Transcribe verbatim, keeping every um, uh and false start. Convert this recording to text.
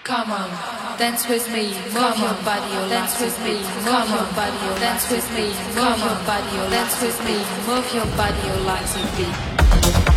Come on, dance with me, move your body, oh dance with me, move your body, oh dance with me, move your body, oh dance with me, move your body, oh like to be.